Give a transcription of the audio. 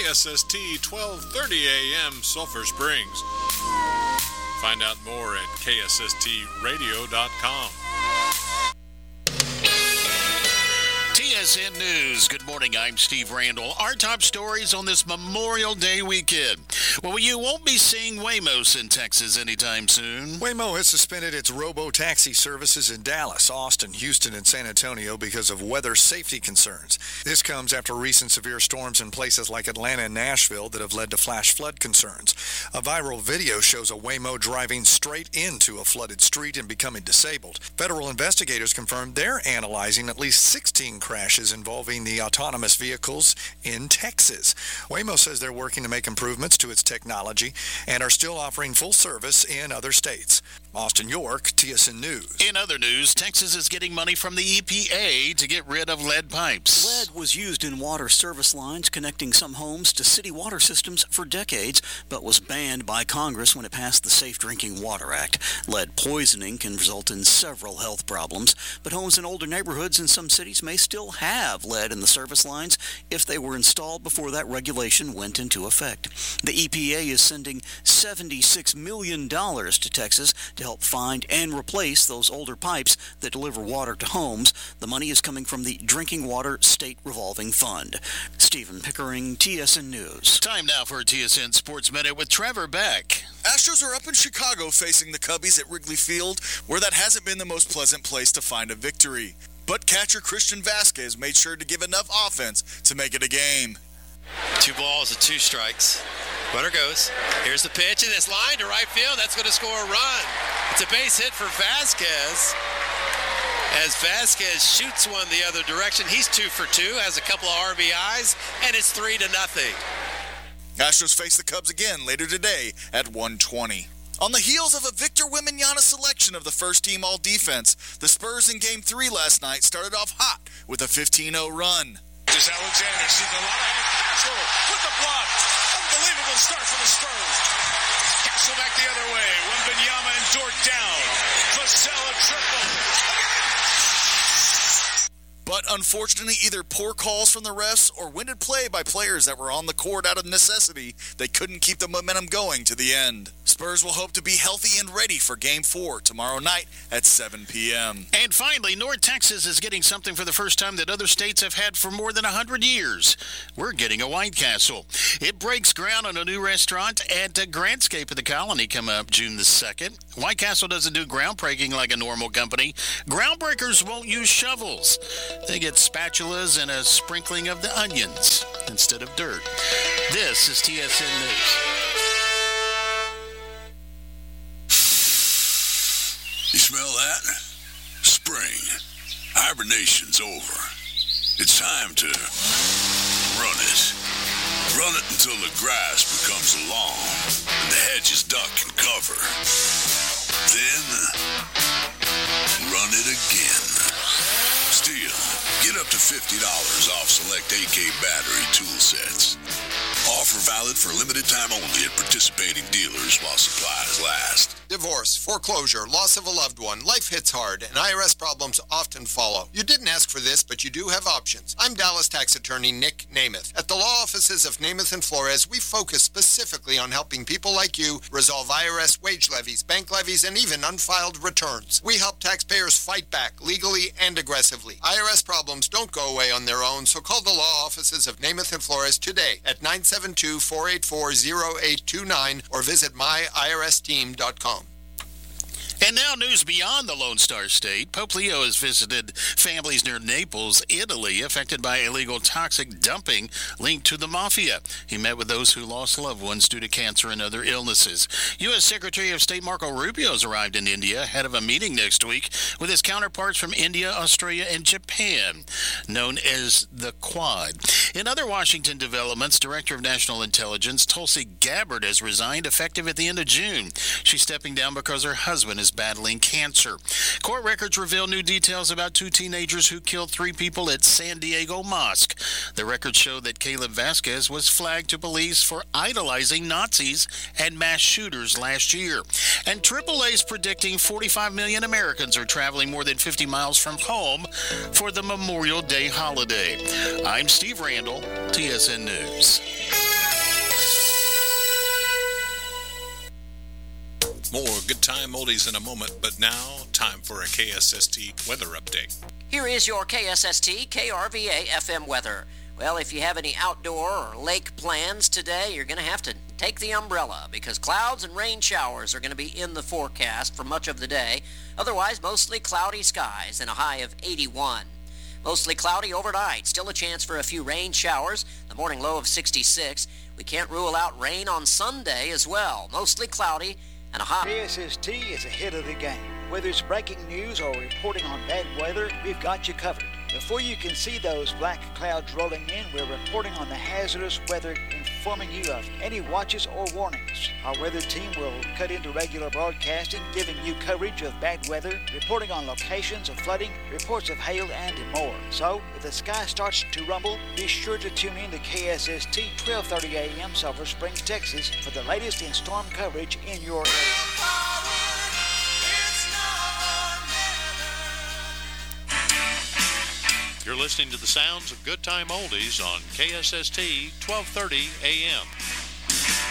KSST 1230 AM Sulphur Springs. Find out more at ksstradio.com. TSN News. Good morning. I'm Steve Randall. Our top stories on this Memorial Day weekend. Well, you won't be seeing Waymo in Texas anytime soon. Waymo has suspended its robo-taxi services in Dallas, Austin, Houston, and San Antonio because of weather safety concerns. This comes after recent severe storms in places like Atlanta and Nashville that have led to flash flood concerns. A viral video shows a Waymo driving straight into a flooded street and becoming disabled. Federal investigators confirmed they're analyzing at least 16 crashes involving the autonomous vehicles in Texas. Waymo says they're working to make improvements to its technology and are still offering full service in other states. Austin York, TSN News. In other news, Texas is getting money from the EPA to get rid of lead pipes. Lead was used in water service lines connecting some homes to city water systems for decades, but was banned by Congress when it passed the Safe Drinking Water Act. Lead poisoning can result in several health problems, but homes in older neighborhoods in some cities may still have lead in the service lines if they were installed before that regulation went into effect. The EPA is sending $76 million to Texas to help find and replace those older pipes that deliver water to homes. The money is coming from the Drinking Water State Revolving Fund. Stephen Pickering, TSN News. Time now for a TSN Sports Minute with Trevor Beck. Astros are up in Chicago facing the Cubbies at Wrigley Field, where that hasn't been the most pleasant place to find a victory. But catcher Christian Vasquez made sure to give enough offense to make it a game. 2 balls and 2 strikes. Runner goes. Here's the pitch, and it's lined to right field. That's going to score a run. It's a base hit for Vasquez. As Vasquez shoots one the other direction, he's 2 for 2, has a couple of RBIs, and it's 3-0. Astros face the Cubs again later today at 1:20. On the heels of a Victor Wembanyama selection of the first-team All-Defense, the Spurs in Game 3 last night started off hot with a 15-0 run. This Alexander sees a lot of Castle with the block. Unbelievable start for the Spurs. Castle back the other way. Wembanyama and Dort down. Vassell a triple. But unfortunately, either poor calls from the refs or winded play by players that were on the court out of necessity, they couldn't keep the momentum going to the end. Spurs will hope to be healthy and ready for Game 4 tomorrow night at 7 p.m. And finally, North Texas is getting something for the first time that other states have had for more than 100 years. We're getting a White Castle. It breaks ground on a new restaurant at Grantscape at the Colony coming up June the 2nd. White Castle doesn't do groundbreaking like a normal company. Groundbreakers won't use shovels. They get spatulas and a sprinkling of the onions instead of dirt. This is TSN News. You smell that? Spring. Hibernation's over. It's time to run it. Run it until the grass becomes long and the hedges duck and cover. Then, run it again. Still, get up to $50 off select AK battery tool sets. Offer valid for limited time only at participating dealers while supplies last. Divorce, foreclosure, loss of a loved one, life hits hard, and IRS problems often follow. You didn't ask for this, but you do have options. I'm Dallas tax attorney Nick Namath. At the law offices of Namath and Flores, we focus specifically on helping people like you resolve IRS wage levies, bank levies, and even unfiled returns. We help taxpayers fight back legally and aggressively. IRS problems don't go away on their own, so call the law offices of Namath and Flores today at 972-484-0829 or visit myiRSteam.com. And now news beyond the Lone Star State. Pope Leo has visited families near Naples, Italy, affected by illegal toxic dumping linked to the mafia. He met with those who lost loved ones due to cancer and other illnesses. U.S. Secretary of State Marco Rubio has arrived in India ahead of a meeting next week with his counterparts from India, Australia, and Japan, known as the Quad. In other Washington developments, Director of National Intelligence Tulsi Gabbard has resigned effective at the end of June. She's stepping down because her husband is battling cancer. Court records reveal new details about 2 teenagers who killed 3 people at San Diego Mosque. The records show that Caleb Vasquez was flagged to police for idolizing Nazis and mass shooters last year. And AAA is predicting 45 million Americans are traveling more than 50 miles from home for the Memorial Day holiday. I'm Steve Randall, TSN News. More Good Time Oldies in a moment, but now, time for a KSST weather update. Here is your KSST KRVA FM weather. Well, if you have any outdoor or lake plans today, you're going to have to take the umbrella because clouds and rain showers are going to be in the forecast for much of the day. Otherwise, mostly cloudy skies and a high of 81. Mostly cloudy overnight. Still a chance for a few rain showers. The morning low of 66. We can't rule out rain on Sunday as well. Mostly cloudy and a high. KSST is ahead of the game. Whether it's breaking news or reporting on bad weather, we've got you covered. Before you can see those black clouds rolling in, we're reporting on the hazardous weather, informing you of any watches or warnings. Our weather team will cut into regular broadcasting, giving you coverage of bad weather, reporting on locations of flooding, reports of hail, and more. So, if the sky starts to rumble, be sure to tune in to KSST 1230 AM Sulphur Springs, Texas for the latest in storm coverage in your area. You're listening to the sounds of Good Time Oldies on KSST 1230 AM.